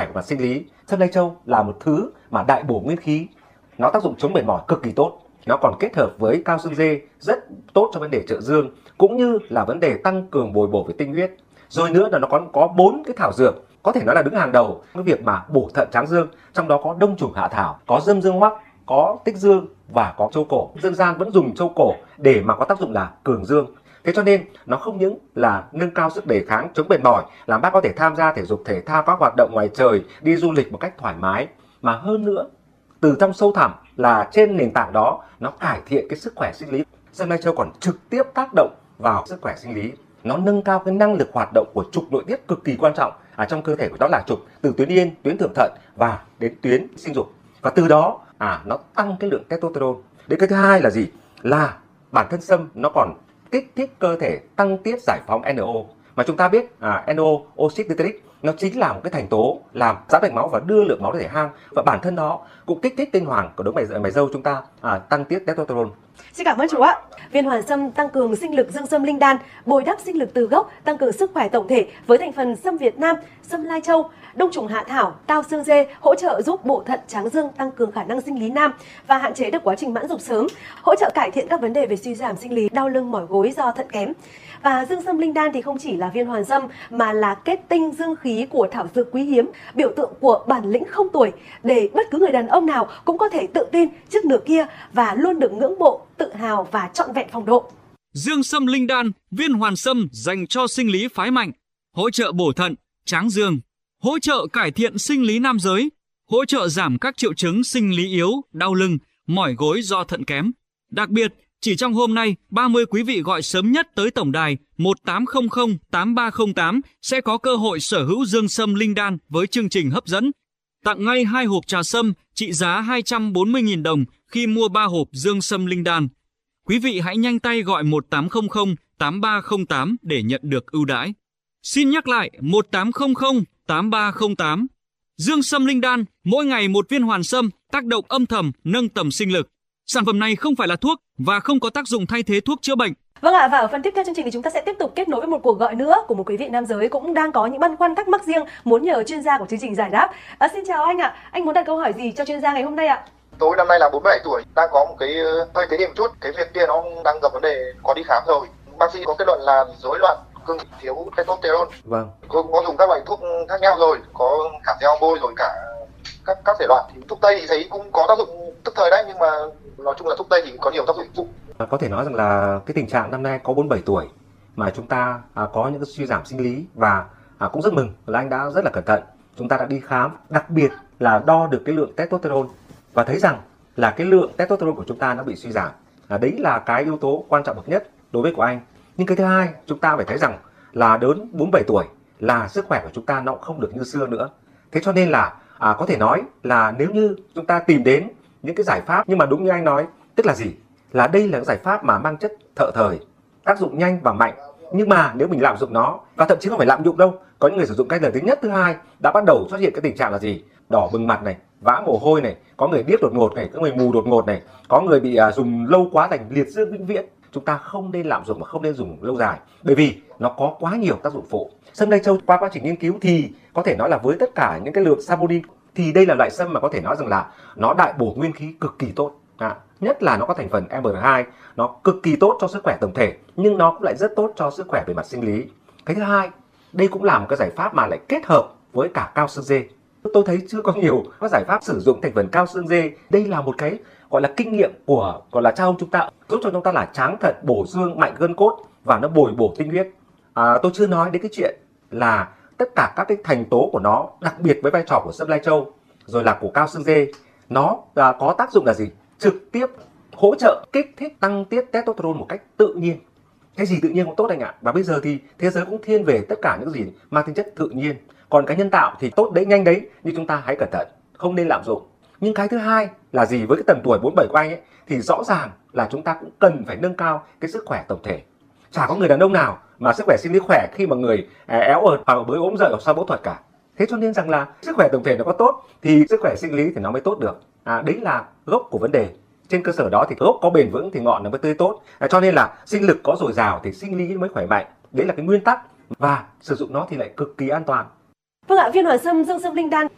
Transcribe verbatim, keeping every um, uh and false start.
và sinh lý. Sâm lai châu là một thứ mà đại bổ nguyên khí, nó tác dụng chống mệt mỏi cực kỳ tốt. Nó còn kết hợp với cao xương dê rất tốt cho vấn đề trợ dương, cũng như là vấn đề tăng cường bồi bổ về tinh huyết. Rồi nữa là nó còn có bốn cái thảo dược có thể nói là đứng hàng đầu cái việc mà bổ thận tráng dương, trong đó có đông trùng hạ thảo, có dâm dương hoắc, có tích dương và có châu cổ. Dân gian vẫn dùng châu cổ để mà có tác dụng là cường dương. Thế cho nên nó không những là nâng cao sức đề kháng, chống mệt mỏi, làm bác có thể tham gia thể dục thể thao, các hoạt động ngoài trời, đi du lịch một cách thoải mái, mà hơn nữa từ trong sâu thẳm là trên nền tảng đó nó cải thiện cái sức khỏe sinh lý. Sâm lai châu còn trực tiếp tác động vào sức khỏe sinh lý, nó nâng cao cái năng lực hoạt động của trục nội tiết cực kỳ quan trọng ở trong cơ thể của, đó là trục từ tuyến yên, tuyến thượng thận và đến tuyến sinh dục, và từ đó à nó tăng cái lượng testosterone. Đến cái thứ hai là gì? Là bản thân sâm nó còn kích thích cơ thể tăng tiết giải phóng en o, mà chúng ta biết à, en o, oxit nitric, nó chính là một cái thành tố làm giãn mạch máu và đưa lượng máu đến thể hang, và bản thân nó cũng kích thích tinh hoàng của đống mày mày râu chúng ta à, tăng tiết testosterone. Xin cảm ơn chú ạ. Viên hoàn sâm tăng cường sinh lực dương sâm linh đan, bồi đắp sinh lực từ gốc, tăng cường sức khỏe tổng thể với thành phần sâm Việt Nam, sâm lai châu, đông trùng hạ thảo, tao xương dê, hỗ trợ giúp bổ thận tráng dương, tăng cường khả năng sinh lý nam và hạn chế được quá trình mãn dục sớm, hỗ trợ cải thiện các vấn đề về suy giảm sinh lý, đau lưng, mỏi gối do thận kém. Và dương sâm linh đan thì không chỉ là viên hoàn sâm mà là kết tinh dương khí của thảo dược quý hiếm, biểu tượng của bản lĩnh không tuổi, để bất cứ người đàn ông nào cũng có thể tự tin trước nửa kia và luôn được ngưỡng mộ, tự hào và trọn vẹn phong độ. Dương sâm linh đan, viên hoàn sâm dành cho sinh lý phái mạnh, hỗ trợ bổ thận, tráng dương, hỗ trợ cải thiện sinh lý nam giới, hỗ trợ giảm các triệu chứng sinh lý yếu, đau lưng, mỏi gối do thận kém. Đặc biệt, chỉ trong hôm nay, ba mươi quý vị gọi sớm nhất tới tổng đài một tám không không tám ba không tám sẽ có cơ hội sở hữu dương sâm linh đan với chương trình hấp dẫn. Tặng ngay hai hộp trà sâm trị giá hai trăm bốn mươi nghìn đồng khi mua ba hộp dương sâm linh đan. Quý vị hãy nhanh tay gọi một tám không không tám ba không tám để nhận được ưu đãi. Xin nhắc lại một tám không không tám ba không tám. Dương sâm linh đan, mỗi ngày một viên hoàn sâm, tác động âm thầm nâng tầm sinh lực. Sản phẩm này không phải là thuốc và không có tác dụng thay thế thuốc chữa bệnh. Vâng ạ, và ở phần tiếp theo chương trình thì chúng ta sẽ tiếp tục kết nối với một cuộc gọi nữa của một quý vị nam giới cũng đang có những băn khoăn thắc mắc riêng muốn nhờ chuyên gia của chương trình giải đáp. À, xin chào anh ạ, anh muốn đặt câu hỏi gì cho chuyên gia ngày hôm nay ạ? Tôi năm nay là bốn mươi bảy tuổi, đang có một cái hơi thế điểm chút, cái việc kia nó đang gặp vấn đề, có đi khám rồi. Bác sĩ có kết luận là rối loạn cương thiếu testosterone. Vâng. Tôi cũng có dùng các loại thuốc khác nhau rồi, có cả gel bôi rồi cả các các thể loại. Thuốc tây thì thấy cũng có tác dụng tức thời đấy, nhưng mà nói chung là thuốc tây thì có nhiều tác dụng phụ. Có thể nói rằng là cái tình trạng năm nay có bốn mươi bảy tuổi mà chúng ta à, có những cái suy giảm sinh lý, và à, cũng rất mừng là anh đã rất là cẩn thận. Chúng ta đã đi khám, đặc biệt là đo được cái lượng testosterone và thấy rằng là cái lượng testosterone của chúng ta nó bị suy giảm. À, đấy là cái yếu tố quan trọng bậc nhất đối với của anh. Nhưng cái thứ hai, chúng ta phải thấy rằng là đến bốn mươi bảy tuổi là sức khỏe của chúng ta nó cũng không được như xưa nữa. Thế cho nên là à, có thể nói là nếu như chúng ta tìm đến những cái giải pháp, nhưng mà đúng như anh nói, tức là gì? Là đây là cái giải pháp mà mang chất thợ thời, tác dụng nhanh và mạnh. Nhưng mà nếu mình lạm dụng nó, và thậm chí không phải lạm dụng đâu, có những người sử dụng cách lần thứ nhất, thứ hai đã bắt đầu xuất hiện cái tình trạng là gì? Đỏ bừng mặt này, vã mồ hôi này, có người điếc đột ngột này, có người mù đột ngột này, có người bị à, dùng lâu quá thành liệt dương vĩnh viễn. Chúng ta không nên lạm dụng và không nên dùng lâu dài, bởi vì nó có quá nhiều tác dụng phụ. Sâm lai châu qua quá trình nghiên cứu thì có thể nói là với tất cả những cái lượng saponin thì đây là loại sâm mà có thể nói rằng là nó đại bổ nguyên khí cực kỳ tốt. À, nhất là nó có thành phần em rờ hai, nó cực kỳ tốt cho sức khỏe tổng thể, nhưng nó cũng lại rất tốt cho sức khỏe về mặt sinh lý. Cái thứ hai, đây cũng là một cái giải pháp mà lại kết hợp với cả cao xương dê. Tôi thấy chưa có nhiều các giải pháp sử dụng thành phần cao xương dê. Đây là một cái gọi là kinh nghiệm của gọi là cha ông chúng ta, giúp cho chúng ta là tráng thận, bổ xương, mạnh gân cốt và nó bồi bổ tinh huyết. À, tôi chưa nói đến cái chuyện là tất cả các cái thành tố của nó, đặc biệt với vai trò của sâm lai châu rồi là của cao xương dê, nó à, có tác dụng là gì? Trực tiếp hỗ trợ kích thích tăng tiết testosterone một cách tự nhiên. Cái gì tự nhiên cũng tốt anh ạ. Và bây giờ thì thế giới cũng thiên về tất cả những gì mang tính chất tự nhiên. Còn cái nhân tạo thì tốt đấy, nhanh đấy, nhưng chúng ta hãy cẩn thận, không nên lạm dụng. Nhưng cái thứ hai là gì? Với cái tầm tuổi bốn mươi bảy của anh ấy thì rõ ràng là chúng ta cũng cần phải nâng cao cái sức khỏe tổng thể. Chả có người đàn ông nào mà sức khỏe sinh lý khỏe khi mà người éo ợt hoặc bới ốm dậy hoặc sau phẫu thuật cả. Thế cho nên rằng là sức khỏe tổng thể nó có tốt thì sức khỏe sinh lý thì nó mới tốt được. À, đấy là gốc của vấn đề. Trên cơ sở đó thì gốc có bền vững thì ngọn nó mới tươi tốt. À, cho nên là sinh lực có dồi dào thì sinh lý mới khỏe mạnh. Đấy là cái nguyên tắc, và sử dụng nó thì lại cực kỳ an toàn. Vâng ạ, viên hoàn sâm dương sâm linh đan